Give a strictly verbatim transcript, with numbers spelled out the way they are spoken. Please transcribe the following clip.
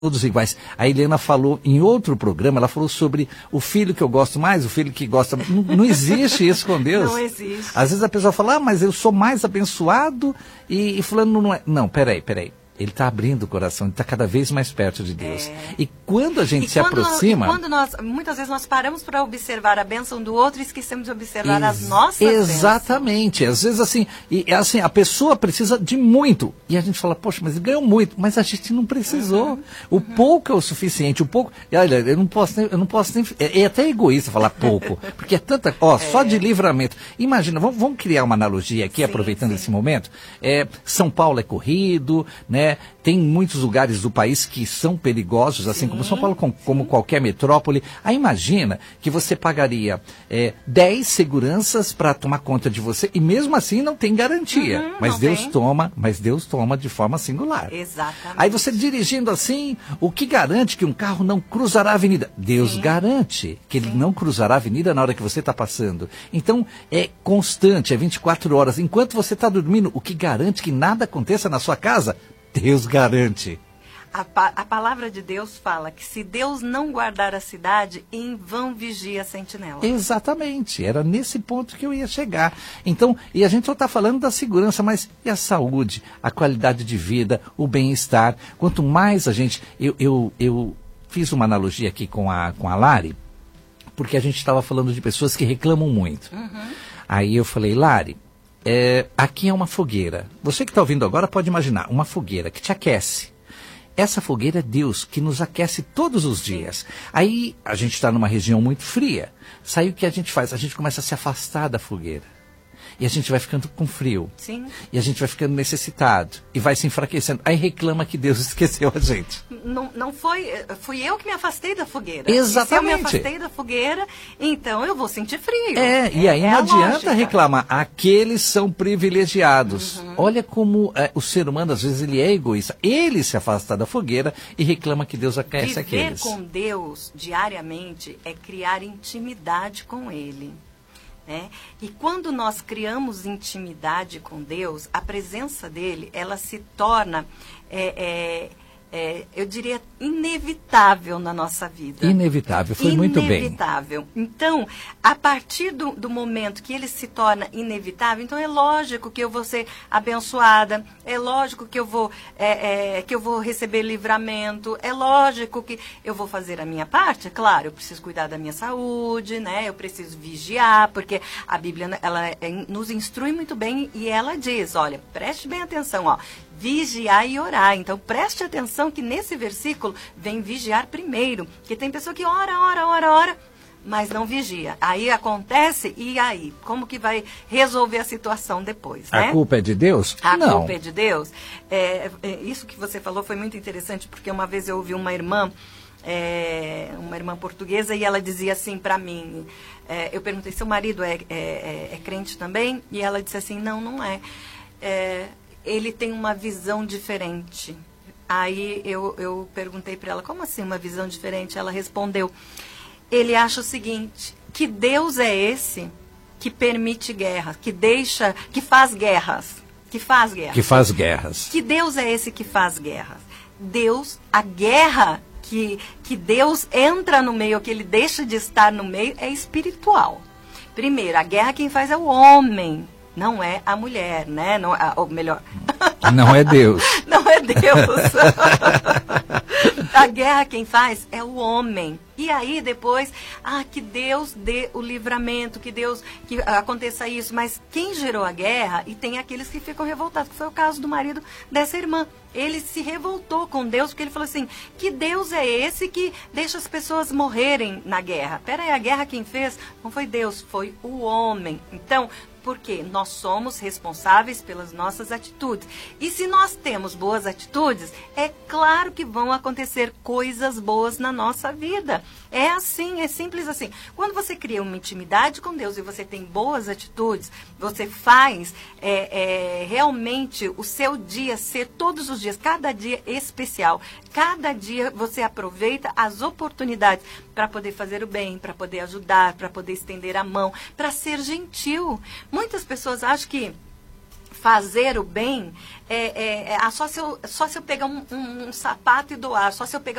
todos iguais. A Helena falou em outro programa, ela falou sobre o filho que eu gosto mais, o filho que gosta... Não, não existe isso com Deus. Não existe. Às vezes a pessoa fala, ah, mas eu sou mais abençoado e, e fulano não é... Não, peraí, peraí. Ele está abrindo o coração, ele está cada vez mais perto de Deus. É. E quando a gente e se quando aproxima... Nós, quando nós, muitas vezes nós paramos para observar a bênção do outro e esquecemos de observar as nossas Exatamente. bênçãos. Às vezes assim, e, assim, a pessoa precisa de muito. E a gente fala, poxa, mas ele ganhou muito. Mas a gente não precisou. Uhum. O uhum. pouco é o suficiente. O pouco... Olha, eu não posso nem... Eu não posso nem é, é até egoísta falar pouco. Porque é tanta... Ó, é. Só de livramento. Imagina, vamos, vamos criar uma analogia aqui, sim, aproveitando sim. esse momento. É, São Paulo é corrido, né? Tem muitos lugares do país que são perigosos, assim sim, como São Paulo, com, como qualquer metrópole. Aí imagina que você pagaria é, dez seguranças para tomar conta de você e mesmo assim não tem garantia. Uhum, mas Deus tem. toma, mas Deus toma de forma singular. Exatamente. Aí você dirigindo assim, o que garante que um carro não cruzará a avenida? Deus sim. garante que ele sim. não cruzará a avenida na hora que você está passando. Então é constante, é vinte e quatro horas. Enquanto você está dormindo, o que garante que nada aconteça na sua casa? Deus garante. A, pa a palavra de Deus fala que se Deus não guardar a cidade, em vão vigia a sentinela. Exatamente, era nesse ponto que eu ia chegar. Então, e a gente só está falando da segurança, mas e a saúde, a qualidade de vida, o bem-estar? Quanto mais a gente... Eu, eu, eu fiz uma analogia aqui com a, com a Lari, porque a gente estava falando de pessoas que reclamam muito. Uhum. Aí eu falei, Lari... É, aqui é uma fogueira. Você que está ouvindo agora pode imaginar, uma fogueira que te aquece. Essa fogueira é Deus que nos aquece todos os dias. Aí a gente está numa região muito fria. Sabe o que a gente faz? A gente começa a se afastar da fogueira. E a gente vai ficando com frio. Sim. E a gente vai ficando necessitado. E vai se enfraquecendo. Aí reclama que Deus esqueceu a gente. Não, não foi... Fui eu que me afastei da fogueira. Exatamente. E se eu me afastei da fogueira, então eu vou sentir frio. É, e aí é, não é adianta lógica. reclamar. Aqueles são privilegiados. Uhum. Olha como é, o ser humano, às vezes, ele é egoísta. Ele se afasta da fogueira e reclama que Deus aquece Viver aqueles. Viver com Deus diariamente é criar intimidade com Ele. É? E quando nós criamos intimidade com Deus, a presença dele, ela se torna, é, é, é, eu diria, inevitável na nossa vida. Inevitável, foi muito bem. Inevitável. Então, a partir do, do momento que ele se torna inevitável, então é lógico que eu vou ser abençoada, é lógico que eu vou, é, é, que eu vou receber livramento, é lógico que eu vou fazer a minha parte, é claro, eu preciso cuidar da minha saúde, né? Eu preciso vigiar, porque a Bíblia ela, é, nos instrui muito bem e ela diz, olha, preste bem atenção, ó, vigiar e orar. Então, preste atenção que nesse versículo vem vigiar primeiro. Porque tem pessoa que ora, ora, ora, ora, mas não vigia. Aí acontece, e aí? Como que vai resolver a situação depois, né? A culpa é de Deus? A não. culpa é de Deus? É, é, isso que você falou foi muito interessante, porque uma vez eu ouvi uma irmã, é, uma irmã portuguesa, e ela dizia assim para mim, é, eu perguntei, seu marido é, é, é crente também? E ela disse assim, não, não é. É, ele tem uma visão diferente. Aí eu, eu perguntei para ela, como assim uma visão diferente? Ela respondeu, ele acha o seguinte, que Deus é esse que permite guerras, que deixa, que faz guerras, que faz guerras. Que faz guerras. Que Deus é esse que faz guerras. Deus, a guerra que, que Deus entra no meio, que ele deixa de estar no meio, é espiritual. Primeiro, a guerra quem faz é o homem. Não é a mulher, né? Não, a, ou melhor... Não é Deus. Não é Deus. A guerra quem faz é o homem. E aí depois, ah, que Deus dê o livramento, que Deus, que aconteça isso. Mas quem gerou a guerra, e tem aqueles que ficam revoltados, que foi o caso do marido dessa irmã. Ele se revoltou com Deus, porque ele falou assim, que Deus é esse que deixa as pessoas morrerem na guerra? Peraí, a guerra quem fez não foi Deus, foi o homem. Então, porque nós somos responsáveis pelas nossas atitudes. E se nós temos boas atitudes, é claro que vão acontecer coisas boas na nossa vida. É assim, é simples assim. Quando você cria uma intimidade com Deus e você tem boas atitudes, você faz é, é, realmente o seu dia ser todos os dias, cada dia especial. Cada dia você aproveita as oportunidades para poder fazer o bem, para poder ajudar, para poder estender a mão, para ser gentil. Muitas pessoas acham que fazer o bem, é, é, é, só, se eu, só se eu pegar um, um, um sapato e doar, só se eu pegar